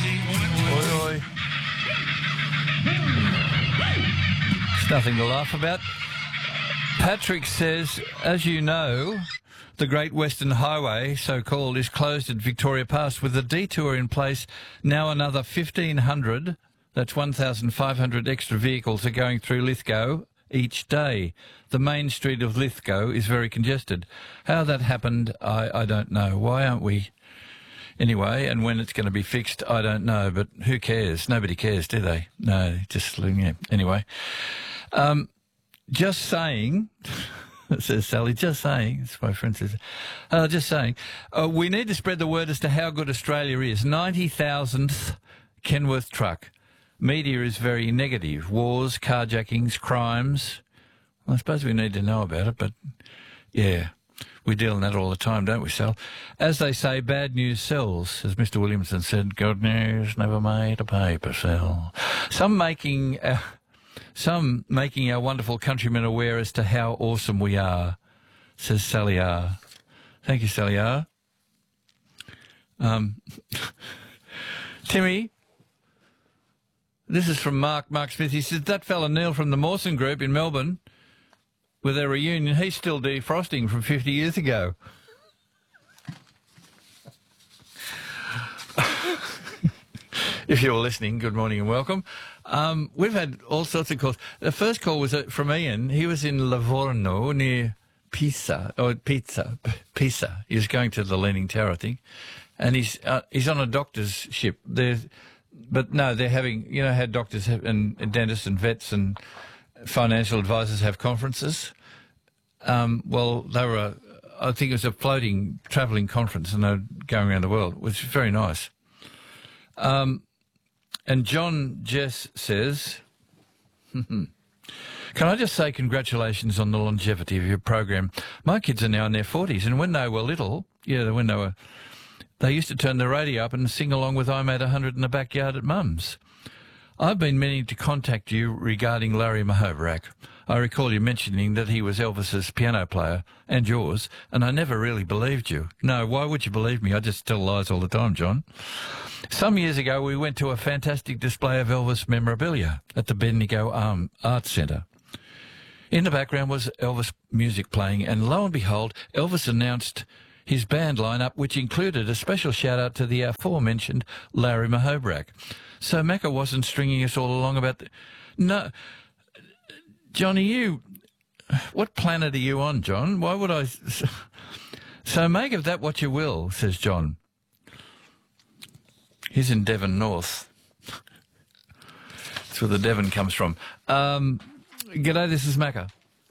Oi, oi. It's nothing to laugh about. Patrick says, as you know, the Great Western Highway, so-called, is closed at Victoria Pass with a detour in place. Now another 1,500, that's 1,500 extra vehicles are going through Lithgow each day. The main street of Lithgow is very congested. How that happened, I don't know. Why aren't we... Anyway, and when it's going to be fixed, I don't know, but who cares? Nobody cares, do they? No, just... Yeah. Anyway. Just saying... says Sally, just saying, that's my friend says, just saying, we need to spread the word as to how good Australia is. 90,000th Kenworth truck. Media is very negative. Wars, carjackings, crimes. Well, I suppose we need to know about it, but yeah, we deal in that all the time, don't we, Sal? As they say, bad news sells, as Mr. Williamson said, good news never made a paper sell. Some making our wonderful countrymen aware as to how awesome we are, says Sally R. Thank you, Sally R. Timmy, this is from Mark Smith. He says, that fella Neil from the Mawson Group in Melbourne, with their reunion, he's still defrosting from 50 years ago. If you're listening, good morning and welcome. We've had all sorts of calls. The first call was from Ian. He was in Livorno near Pisa. He was going to the Leaning Tower, I think. And he's on a doctor's ship. They're having, you know how doctors and dentists and vets and financial advisors have conferences? Well, they were, I think it was a floating travelling conference and they're going around the world. It was very nice. And John Jess says, can I just say congratulations on the longevity of your program. My kids are now in their 40s, and when they were little, they used to turn the radio up and sing along with I'm at 100 in the backyard at Mum's. I've been meaning to contact you regarding Larry Mahovrak. I recall you mentioning that he was Elvis's piano player and yours, and I never really believed you. No, why would you believe me? I just tell lies all the time, John. Some years ago, we went to a fantastic display of Elvis memorabilia at the Bendigo Arts Centre. In the background was Elvis music playing, and lo and behold, Elvis announced his band lineup, which included a special shout-out to the aforementioned Larry Mahovrak. So Macca wasn't stringing us all along about the... No, John, what planet are you on, John? Why would I... So make of that what you will, says John. He's in Devon North. That's where the Devon comes from. G'day, this is Macca.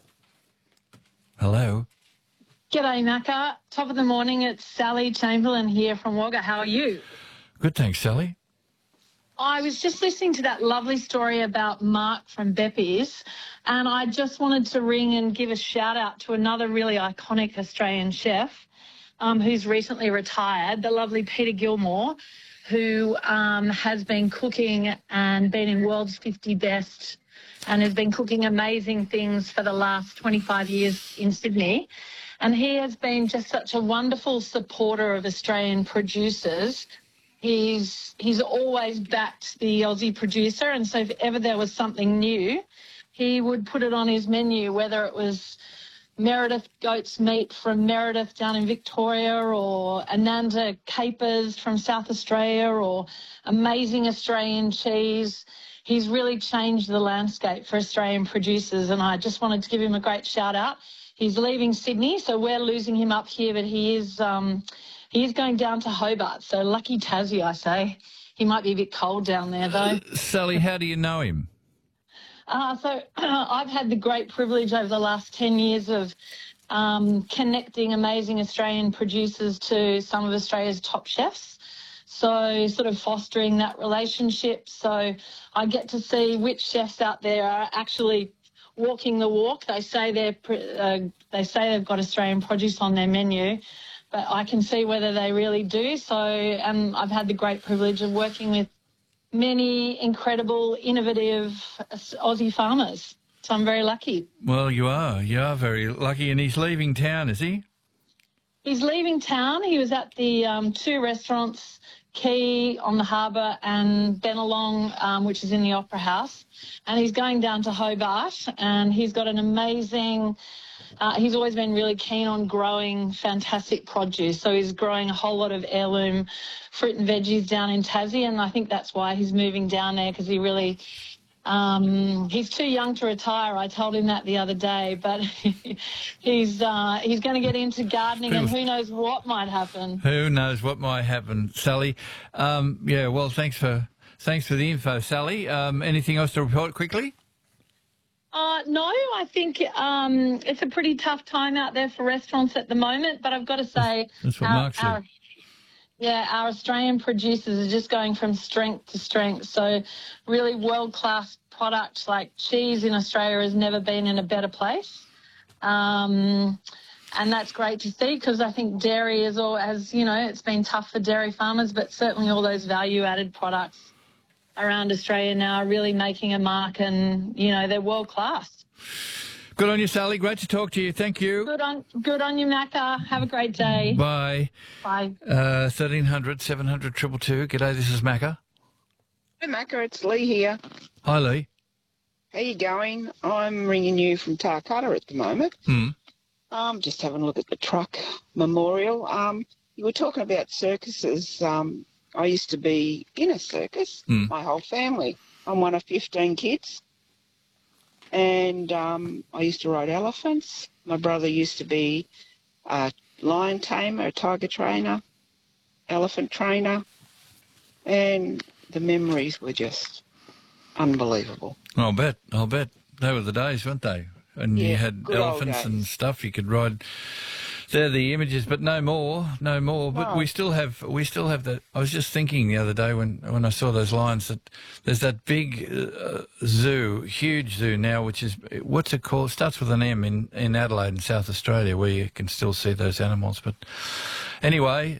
Hello. G'day, Macca. Top of the morning, it's Sally Chamberlain here from Wagga. How are you? Good, thanks, Sally. I was just listening to that lovely story about Mark from Beppy's, and I just wanted to ring and give a shout-out to another really iconic Australian chef who's recently retired, the lovely Peter Gilmore, who has been cooking and been in World's 50 Best and has been cooking amazing things for the last 25 years in Sydney. And he has been just such a wonderful supporter of Australian producers. He's always backed the Aussie producer, and so if ever there was something new, he would put it on his menu, whether it was Meredith goat's meat from Meredith down in Victoria, or Ananda capers from South Australia, or amazing Australian cheese. He's really changed the landscape for Australian producers, and I just wanted to give him a great shout out. He's leaving Sydney, so we're losing him up here, but he is going down to Hobart, so lucky Tassie, I say. He might be a bit cold down there, though. Sally, how do you know him? So I've had the great privilege over the last 10 years of connecting amazing Australian producers to some of Australia's top chefs. So sort of fostering that relationship. So I get to see which chefs out there are actually walking the walk. They say they've got Australian produce on their menu, but I can see whether they really do. So I've had the great privilege of working with many incredible, innovative Aussie farmers. So I'm very lucky. Well, you are. You are very lucky. And he's leaving town, is he? He's leaving town. He was at the two restaurants Quay on the harbour and Bennelong, which is in the Opera House. And he's going down to Hobart, and he's got an amazing... he's always been really keen on growing fantastic produce. So he's growing a whole lot of heirloom fruit and veggies down in Tassie, and I think that's why he's moving down there, because he really... he's too young to retire. I told him that the other day, but he's going to get into gardening, and who knows what might happen. Who knows what might happen, Sally? Yeah, well, thanks for the info, Sally. Anything else to report quickly? No, I think it's a pretty tough time out there for restaurants at the moment, but I've got to say... That's what Mark said. Our Australian producers are just going from strength to strength. So really world-class products like cheese in Australia has never been in a better place. And that's great to see, because I think dairy it's been tough for dairy farmers, but certainly all those value-added products around Australia now are really making a mark, and, they're world-class. Good on you, Sally. Great to talk to you. Thank you. Good on you, Macca. Have a great day. Bye. Bye. 1300 700 222. G'day, this is Macca. Hey, Macca, it's Lee here. Hi, Lee. How you going? I'm ringing you from Tarcutta at the moment. Just having a look at the truck memorial. You were talking about circuses. I used to be in a circus, my whole family. I'm one of 15 kids. And I used to ride elephants. My brother used to be a lion tamer, a tiger trainer, elephant trainer. And the memories were just unbelievable. I'll bet. They were the days, weren't they? And you had elephants and stuff you could ride. They're the images, but no more. But we still have that. I was just thinking the other day when I saw those lions that there's that big zoo, huge zoo now, which is, what's it called? It starts with an M in Adelaide in South Australia, where you can still see those animals. But anyway,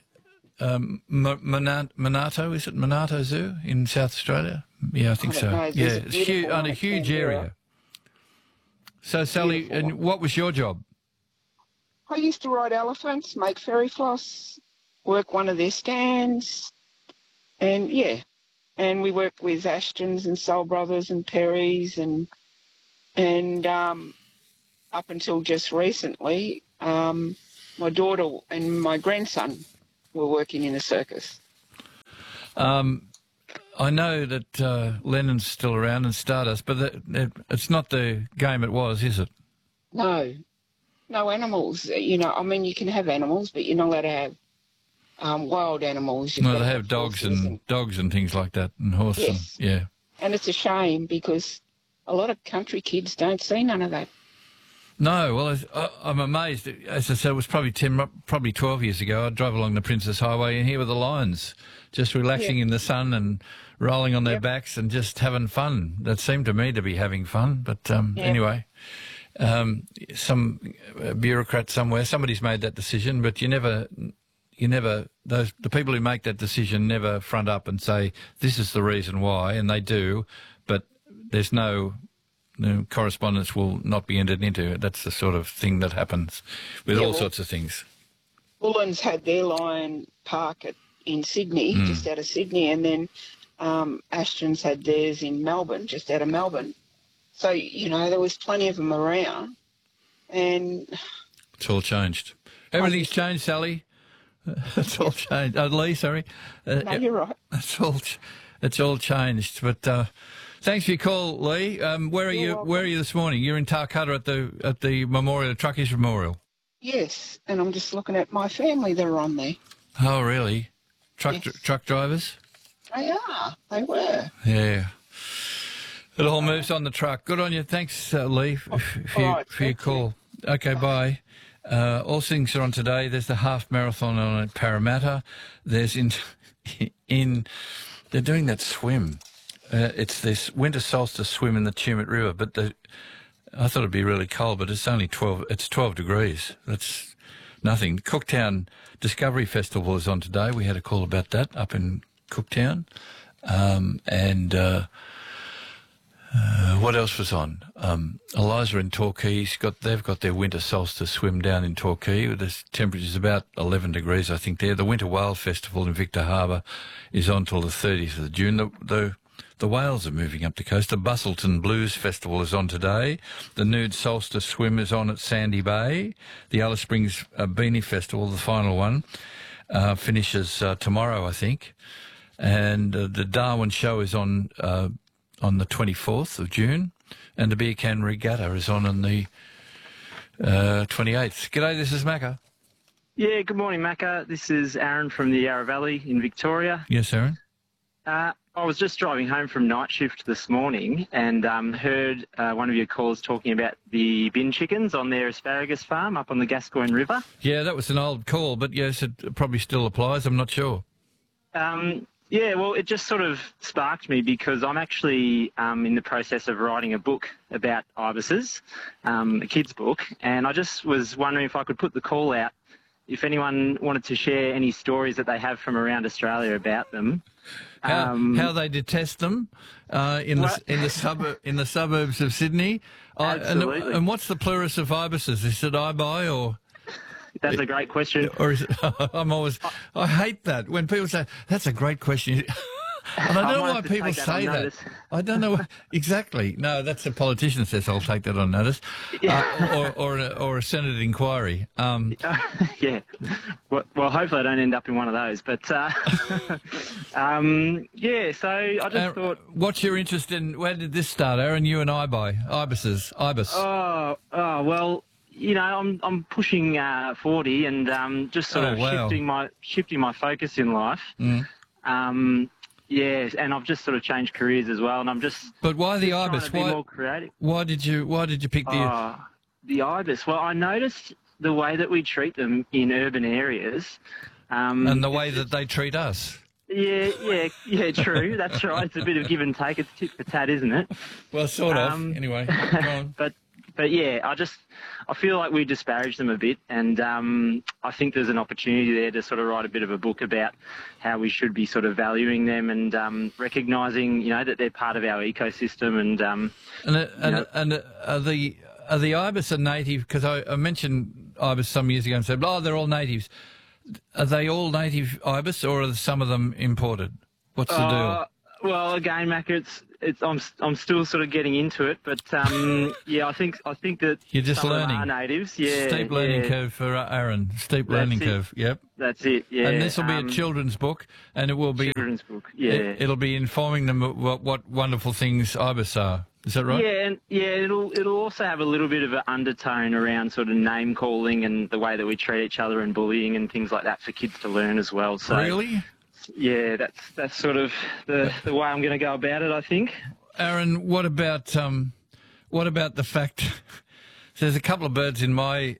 Monarto, is it Monarto Zoo in South Australia? Yeah, I think so. Yeah, it's huge, on a huge area. So, Sally, and what was your job? I used to ride elephants, make fairy floss, work one of their stands, and we worked with Ashtons and Soul Brothers and Perrys, and up until just recently, my daughter and my grandson were working in a circus. I know that Lennon's still around and Stardust, but it's not the game it was, is it? No animals. You can have animals, but you're not allowed to have wild animals. No, they have dogs and things like that, and horses. Yes. Yeah. And it's a shame, because a lot of country kids don't see none of that. No, well, I'm amazed. As I said, it was probably 12 years ago. I'd drive along the Princess Highway, and here were the lions, just relaxing in the sun and rolling on their backs and just having fun. That seemed to me to be having fun, but anyway. Some bureaucrat somewhere, somebody's made that decision, but the people who make that decision never front up and say, this is the reason why, and they do, but there's no correspondence will not be entered into it. That's the sort of thing that happens with all sorts of things. Bullens had their lion park in Sydney, just out of Sydney, and then Ashtons had theirs in Melbourne, just out of Melbourne. So, there was plenty of them around, and... It's all changed. Everything's changed, Sally. It's all changed. Lee, sorry. No, you're right. It's all changed. But thanks for your call, Lee. Where are you this morning? You're in Tarcutta at the memorial, Truckies Memorial. Yes, and I'm just looking at my family that are on there. Oh, really? Truck drivers? They are. They were. Yeah. It all moves on the truck. Good on you. Thanks, Lee, for your call. Okay, bye. All things are on today. There's the half marathon on at Parramatta. There's they're doing that swim. It's this winter solstice swim in the Tumut River, but I thought it'd be really cold, but it's only 12. It's 12 degrees. That's nothing. Cooktown Discovery Festival is on today. We had a call about that up in Cooktown, and What else was on? Eliza in Torquay, they've got their winter solstice swim down in Torquay. The temperature's about 11 degrees, I think, there. The Winter Whale Festival in Victor Harbour is on till the 30th of June. The whales are moving up the coast. The Bustleton Blues Festival is on today. The Nude Solstice Swim is on at Sandy Bay. The Alice Springs Beanie Festival, the final one, finishes tomorrow, I think. And the Darwin Show is on the 24th of June, and the Beer Can Regatta is on the 28th. G'day, this is Macca. Yeah, good morning, Macca. This is Aaron from the Yarra Valley in Victoria. Yes, Aaron. I was just driving home from night shift this morning and heard one of your callers talking about the bin chickens on their asparagus farm up on the Gascoyne River. Yeah, that was an old call, but yes, it probably still applies. I'm not sure. Yeah, well, it just sort of sparked me because I'm actually in the process of writing a book about ibises, a kid's book, and I just was wondering if I could put the call out if anyone wanted to share any stories that they have from around Australia about them. How they detest them in the suburbs of Sydney. Absolutely. And what's the plurus of ibises? Is it ibi or? That's a great question. Or is it, I hate that when people say that's a great question. And I don't know why people say that. I don't know exactly. No, that's a politician says I'll take that on notice, or a Senate inquiry. Yeah. Well, hopefully I don't end up in one of those. But yeah. So I just thought. What's your interest in? Where did this start, Aaron? You and ibis. Oh, well. You know, I'm pushing 40 and just sort of shifting my focus in life. Yeah, and I've just sort of changed careers as well, and I'm just. But why the ibis? Why more creative? Why did you pick the ibis? Well, I noticed the way that we treat them in urban areas, and the way that they treat us. Yeah, true. That's right. It's a bit of give and take. It's tit for tat, isn't it? Well, sort of. Anyway, go on. But yeah, I feel like we disparage them a bit, and I think there's an opportunity there to sort of write a bit of a book about how we should be sort of valuing them and recognising, you know, that they're part of our ecosystem. And are the ibis a native? Because I mentioned ibis some years ago and said, oh, they're all natives. Are they all native ibis, or are some of them imported? What's the deal? Well, again, Mac, I'm still sort of getting into it, but yeah, I think that you're just learning. Are natives, yeah. Steep learning curve for Aaron. Steep learning curve. Yep. That's it. Yeah. And this will be a children's book, and it will be children's book. Yeah. It'll be informing them what wonderful things ibis are. Is that right? Yeah, and it'll also have a little bit of an undertone around sort of name calling and the way that we treat each other and bullying and things like that for kids to learn as well. So really. Yeah, that's sort of the way I'm going to go about it, I think. Aaron, what about the fact there's a couple of birds in my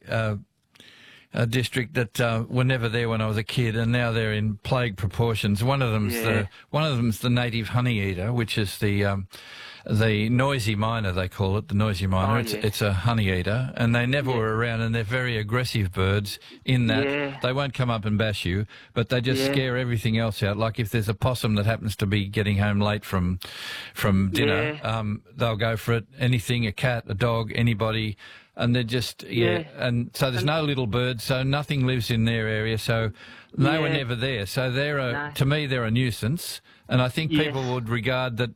district that were never there when I was a kid, and now they're in plague proportions. One of them's the native honeyeater, which is the noisy miner, they call it, the noisy miner. It's a honeyeater, and they never were around, and they're very aggressive birds in that they won't come up and bash you, but they just scare everything else out. Like if there's a possum that happens to be getting home late from dinner, they'll go for it. Anything, a cat, a dog, anybody. And they're just, and so there's no little birds, so nothing lives in their area, so they were never there. So to me, they're a nuisance, and I think people would regard that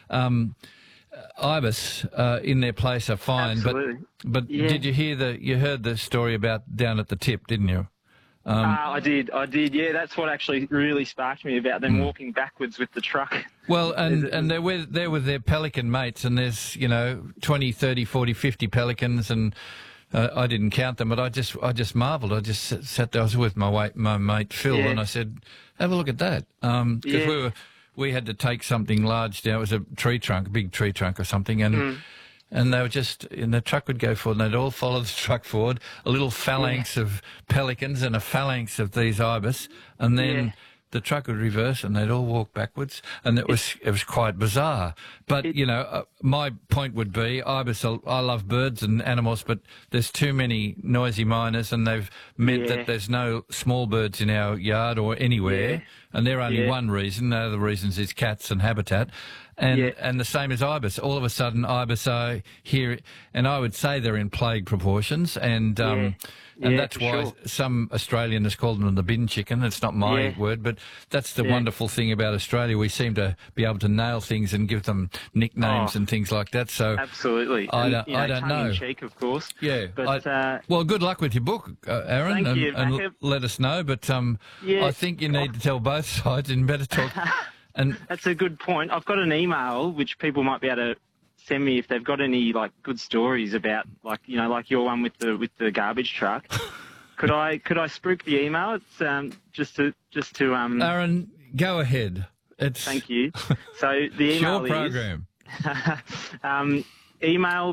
ibis in their place are fine. Absolutely. But did you heard the story about down at the tip, didn't you? I did. Yeah, that's what actually really sparked me about them walking backwards with the truck. Well, and they're with their pelican mates, and there's 20, 30, 40, 50 pelicans, and I didn't count them, but I just marvelled. I just sat there. I was with my mate Phil, and I said, "Have a look at that," because we had to take something large down. It was a tree trunk, a big tree trunk or something, and. And they were and the truck would go forward, and they'd all follow the truck forward, a little phalanx of pelicans and a phalanx of these ibis, and then the truck would reverse, and they'd all walk backwards, and it was quite bizarre. But, my point would be, ibis, I love birds and animals, but there's too many noisy miners, and they've meant that there's no small birds in our yard or anywhere. and they're only one reason. The other reasons is cats and habitat. And the same as ibis. All of a sudden, ibis are here, and I would say they're in plague proportions, and that's why some Australians call them the bin chicken. It's not my word, but that's the wonderful thing about Australia. We seem to be able to nail things and give them nicknames and things like that. So absolutely, I don't know. Tongue in cheek, of course. Yeah, but well, good luck with your book, Aaron, thank you, and let us know. But I think you need to tell both sides and better talk. And that's a good point. I've got an email which people might be able to send me if they've got any like good stories about like your one with the garbage truck. Could I spruik the email? It's just to Aaron, go ahead. Thank you. So the email your program. Email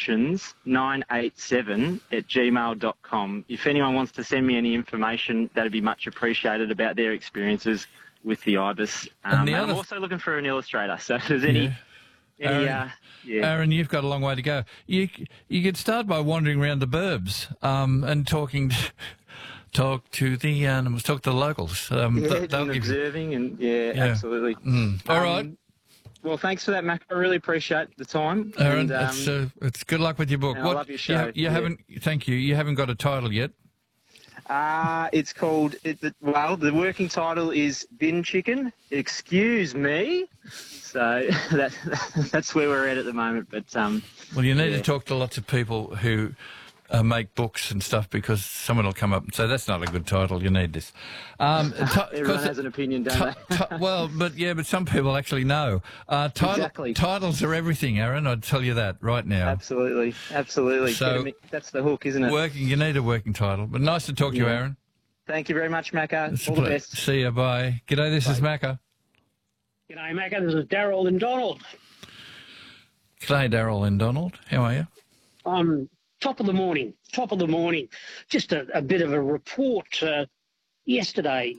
promotions987@gmail.com. If anyone wants to send me any information, that'd be much appreciated about their experiences with the ibis. And I'm also looking for an illustrator. So if there's any Aaron, you've got a long way to go. You could start by wandering around the burbs and talk to the animals, talk to the locals. And observing and absolutely. All right. Well, thanks for that, Mac. I really appreciate the time. Aaron, it's good luck with your book. I love your show. Thank you. You haven't got a title yet. It's called, the working title is Bin Chicken. Excuse me. So that's where we're at the moment. But well, you need to talk to lots of people who make books and stuff, because someone will come up and say, that's not a good title, you need this. Everyone has an opinion, don't they? Well, but some people actually know. Exactly. Titles are everything, Aaron, I'd tell you that right now. Absolutely. So that's the hook, isn't it? You need a working title. But nice to talk to you, Aaron. Thank you very much, Macca. All the best. See you, bye. G'day, this is Macca. G'day, Macca, this is Daryl and Donald. G'day, Daryl and Donald. How are you? Top of the morning. Just a bit of a report. Yesterday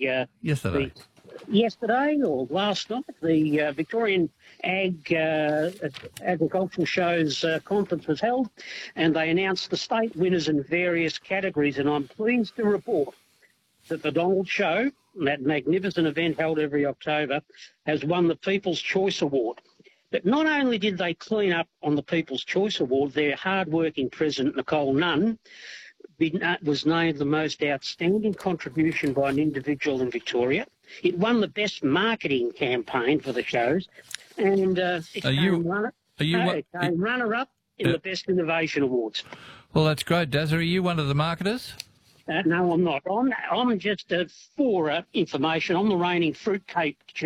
or last night, the Victorian Agricultural Shows conference was held, and they announced the state winners in various categories, and I'm pleased to report that the Donald Show, that magnificent event held every October, has won the People's Choice Award. But not only did they clean up on the People's Choice Award, their hard-working president, Nicole Nunn, was named the most outstanding contribution by an individual in Victoria. It won the best marketing campaign for the shows, and it came runner-up in the Best Innovation Awards. Well, that's great, Daz. Are you one of the marketers? No, I'm not. I'm just for information. I'm the reigning fruitcake